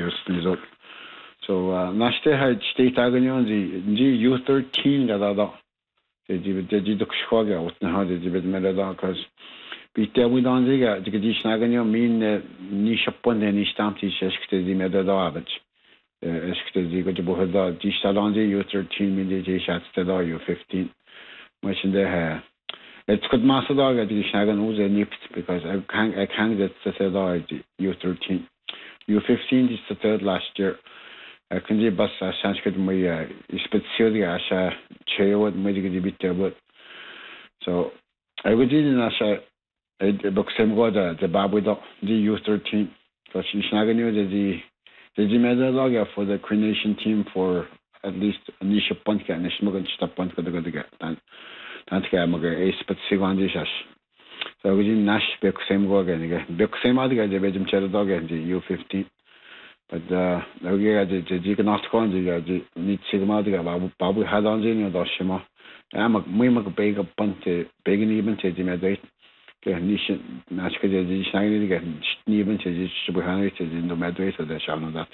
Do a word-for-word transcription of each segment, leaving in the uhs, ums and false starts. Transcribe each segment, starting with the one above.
just result. So uh, nashte had state agonion the U thirteen that other. They did they did the Chicago what now they did melada because Peter we don't dig the dish agonion mean ni shapon ni stamp is the melada average. Eskte the good both the dish salon U thirteen mean the shots the U fifteen. Much in the it's good master dog at the Shagan was a nipped because I can't I can't get the third U thirteen. U fifteen is the third last year. I can see bus a Sanskrit my specially as a chair with medical bit but so I would in as a book same god the Babu the U thirteen because she's not going to the the medal for the coordination team for at least a niche punt and a smoke stop punt the good get tant que mag é specifically as so we in Nash book same go again book same other guy the bedroom chair dog and the U fifteen but uh now yeah the the not going the need sigma the babu babu had on the do shima am muy mag big punt big even to the medal ke niche Nash ke the shiny the even to the subhanahu in the medal so the shall know that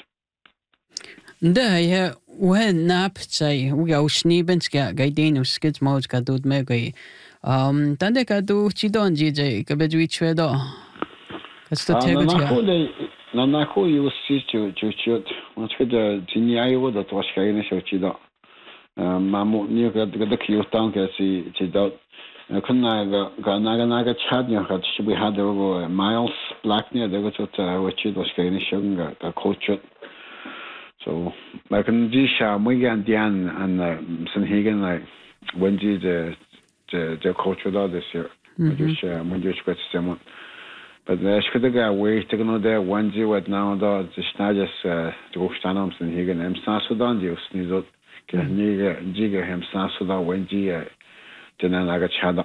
ده هي وين ناب تسي ويا وشنيبنس كا قايدين وسكت موز كادود ميغي ام تاندي كادو تشيدون جي جي كبدوي تشويدو كستاتيغو تيا نا نا كو يوسي تشو تشو تشو وتكد تني ايو دا توشكاين شو تشيدو مامو نيو كد كد كيو تاون كسي تشيدو كنا غا ناغا ناغا تشادنيا كات شبي هادو مايلز بلاكنيا دغه تشوت وتشيدو شكاين شونغا كا كوتشو So, like in this, we get Diane and Sanhagen, like when the the the culture this year, when you when you get someone, but the Shkadaga way to go there when you what now the Snajas to go stand on Sanhagen, I'm Sudan, you sneeze out, can you jigger him Sudan when you didn't like a chada.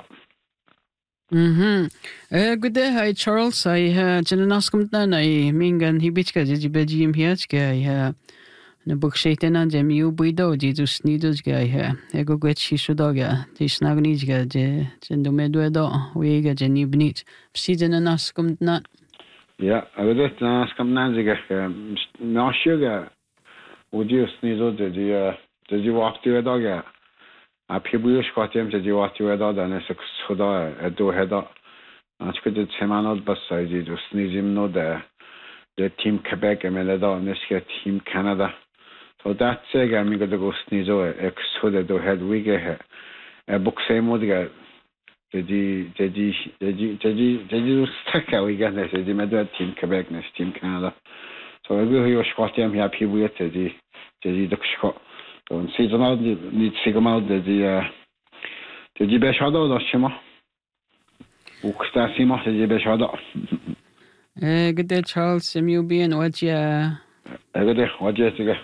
Mhm. Eh good day, hi Charles. I uh Janaskum dan I mingan hibichka jibejim hiachka I na bukshaytena jem yu buido Jesus nidos ga I ego gwet shishodaga tisnagniga je jendomedwedo wega jenibnit psidena naskum na Yeah, I would just ask him Nanziga no sugar would you sneeze out did you did you walk to a dog a people got him to do what you had done as a soda a do head up. I could him out beside you to sneeze him no there. The team Quebec and Melada and this team Canada. So that's a game you got to go sneeze over ex soda do head we get a book same would get the G the G the G the G the G stuck out we got this the Melada team Quebec and team Canada. So I will hear Scott him here people with the the G the Scott. Und sie sind auch nicht sicher mal die die die Beschade das schon mal. Und das sie macht die Beschade. Eh good day Charles, M U B and what ya? Eh good day, what ya sige.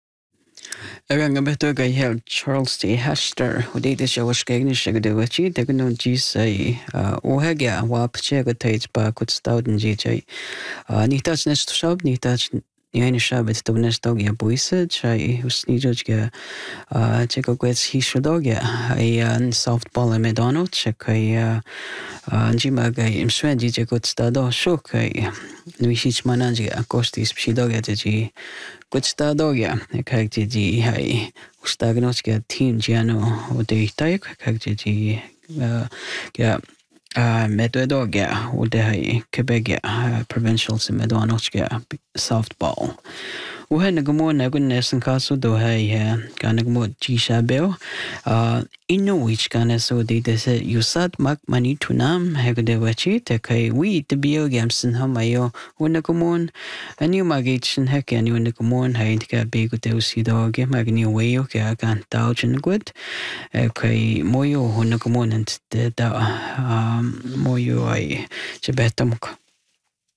Eranga beto ga hel Charles T Hester, og det er jo skægne sig det var chi, det kan ji say o haga wa pche ga tage ba kut stauden G J. Ni tas næste shop, ni tas Jene shabet to nesto ja buise chai usnijoga uh cheko gwets hishodoga ai an softball medano chekai uh jimaga im swendi je gut stado shokai nu hich mananje akostis psidoga ji gut stadoga ekagti ji hai ustagnoska team jano ode taik ekagti ji ja Uh, Medvedoga och det här Quebec uh, provincials i Medanochka softball. Och henne går mot någon nästan kaso då här kan jag mot Gishabel. Uh, Inuit kan jag så det det är usat mak mani tunam här det var chit det kan vi det biogamsen har man ju och när kommun en ny magitchen här kan ju när kommun här inte kan bygga det och så då magni way och jag kan ta ut good. Okej mojo och när kommun inte det där mojo ai så bättre